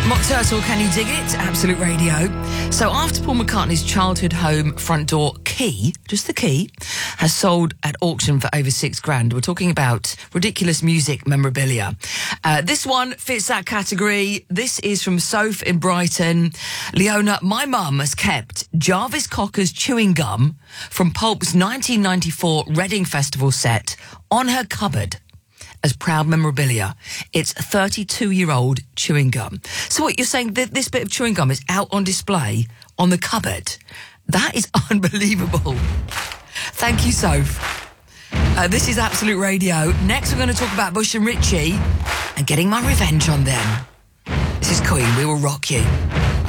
Mock Turtle, Can You Dig It? Absolute Radio. So after Paul McCartney's childhood home front door key, just the key, has sold at auction for over $6,000, we're talking about ridiculous music memorabilia. This one fits that category. This is from Soph in Brighton. Leona, my mum has kept Jarvis Cocker's chewing gum from Pulp's 1994 Reading Festival set on her cupboard as proud memorabilia. It's 32-year-old chewing gum. So what you're saying, that this bit of chewing gum is out on display on the cupboard? That is unbelievable. Thank you, Soph. This is Absolute Radio. Next, we're going to talk about Bush and Ritchie and getting my revenge on them. This is Queen. We will rock you.